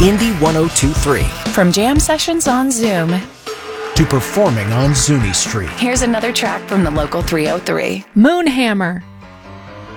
Indy 1023. From jam sessions on Zoom, To performing on Zuni Street. here's another track from the local 303. Moonhammer.